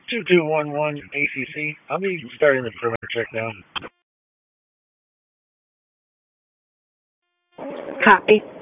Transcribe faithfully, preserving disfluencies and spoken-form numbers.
two two one one A C C. I'll be starting the perimeter check now. Copy.